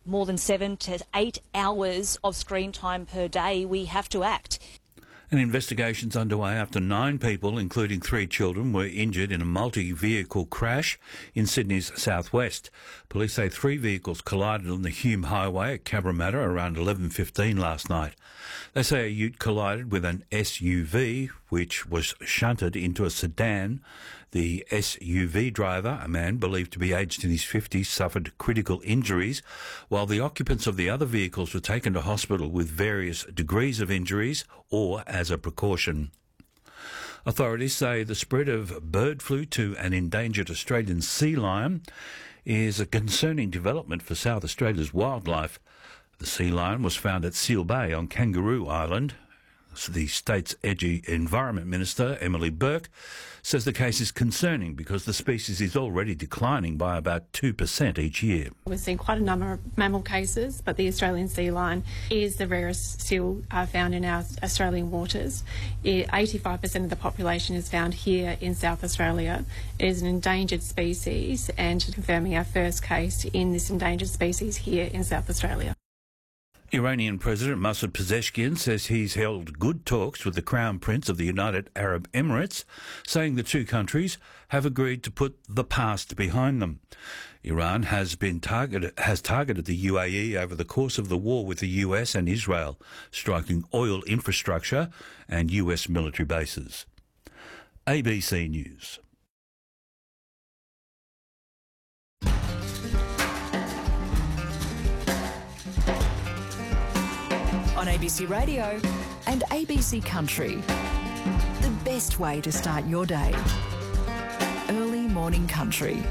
more than 7 to 8 hours of screen time per day, we have to act. An investigation's underway after 9 people, including 3 children, were injured in a multi-vehicle crash in Sydney's southwest. Police say 3 vehicles collided on the Hume Highway at Cabramatta around 11:15 last night. They say a ute collided with an SUV, which was shunted into a sedan. The SUV driver, a man believed to be aged in his 50s, suffered critical injuries, while the occupants of the other vehicles were taken to hospital with various degrees of injuries or as a precaution. Authorities say the spread of bird flu to an endangered Australian sea lion is a concerning development for South Australia's wildlife. The sea lion was found at Seal Bay on Kangaroo Island. The state's Environment Minister, Emily Burke, says the case is concerning because the species is already declining by about 2% each year. We've seen quite a number of mammal cases, but the Australian sea lion is the rarest seal found in our Australian waters. 85% of the population is found here in South Australia. It is an endangered species, and confirming our first case in this endangered species here in South Australia. Iranian President Masoud Pezeshkian says he's held good talks with the Crown Prince of the United Arab Emirates, saying the two countries have agreed to put the past behind them. Iran has targeted the UAE over the course of the war with the US and Israel, striking oil infrastructure and US military bases. ABC News. On ABC Radio and ABC Country. The best way to start your day. Early morning country.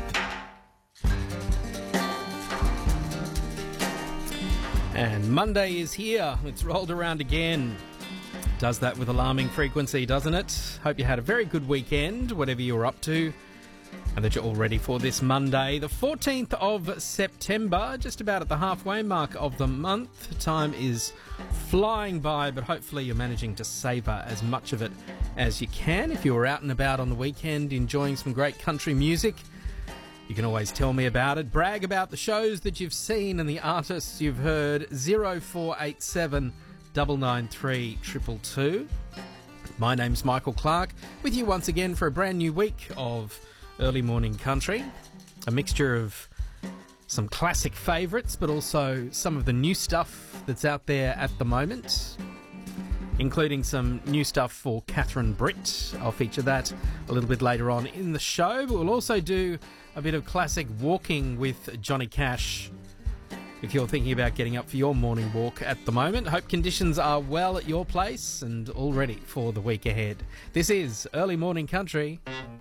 And Monday is here. It's rolled around again. Does that with alarming frequency, doesn't it? Hope you had a very good weekend, whatever you were up to, and that you're all ready for this Monday, the 14th of September, just about at the halfway mark of the month. Time is flying by, but hopefully you're managing to savour as much of it as you can. If you were out and about on the weekend enjoying some great country music, you can always tell me about it. Brag about the shows that you've seen and the artists you've heard. 0487 993 222. My name's Michael Clark, with you once again for a brand new week of Early Morning Country, a mixture of some classic favourites, but also some of the new stuff that's out there at the moment, including some new stuff for Catherine Britt. I'll feature that a little bit later on in the show, but we'll also do a bit of classic walking with Johnny Cash. If you're thinking about getting up for your morning walk at the moment, hope conditions are well at your place and all ready for the week ahead. This is Early Morning Country.